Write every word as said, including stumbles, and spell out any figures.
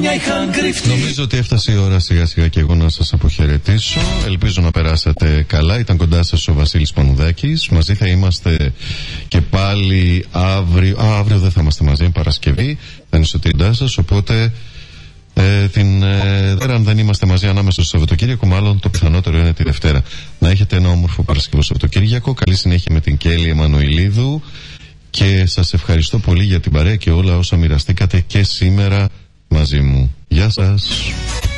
χρόνια είχαν κρυφτεί. Νομίζω ότι έφτασε η ώρα σιγά σιγά και εγώ να σας αποχαιρετήσω. Ελπίζω να περάσατε καλά. Ήταν κοντά σας ο Βασίλης Πανουδάκης. Μαζί θα είμαστε και πάλι αύριο. Α, αύριο δεν θα είμαστε μαζί, είναι Παρασκευή. Θα είναι στο κοντά σας, οπότε ε, την ε, Δέρα, αν δεν είμαστε μαζί ανάμεσα στο Σαββατοκύριακο, μάλλον το πιθανότερο είναι τη Δευτέρα. Να έχετε ένα όμορφο Παρασκευό Σαββατοκύριακο. Καλή συνέχεια με την Κέλλη Εμμανουηλίδου. Και σας ευχαριστώ πολύ για την παρέα και όλα όσα μοιραστήκατε και σήμερα μαζί μου. Γεια σας.